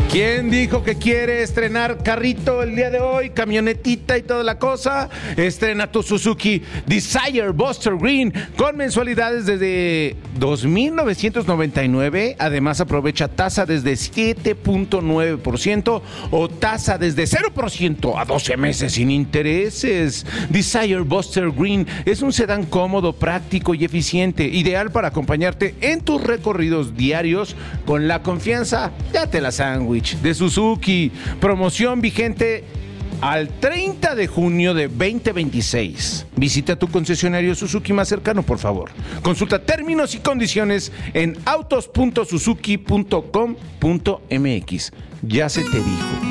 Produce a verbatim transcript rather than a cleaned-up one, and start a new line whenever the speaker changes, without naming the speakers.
¿Quién dijo que quiere estrenar carrito el día de hoy? Camionetita y toda la cosa. Estrena tu Suzuki Desire Buster Green con mensualidades desde dos mil novecientos noventa y nueve. Además aprovecha tasa desde siete punto nueve por ciento o tasa desde cero por ciento a doce meses sin intereses. Desire Buster Green es un sedán cómodo, práctico y eficiente, ideal para acompañarte en tus recorridos diarios con la confianza, date la sándwich, de Suzuki. Promoción vigente al treinta de junio de veinte veintiséis. Visita tu concesionario Suzuki más cercano, por favor. Consulta términos y condiciones en autos punto suzuki punto com punto m x. Ya se te dijo.